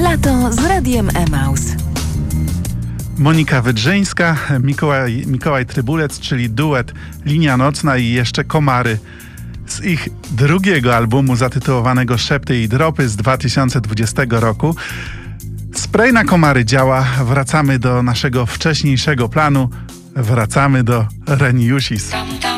Lato z Radiem Emaus. Monika Wydrzyńska, Mikołaj Trybulec, czyli duet Linia Nocna i jeszcze Komary z ich drugiego albumu zatytułowanego Szepty i Dropy z 2020 roku. Spray na komary działa, wracamy do naszego wcześniejszego planu, wracamy do Reniusis.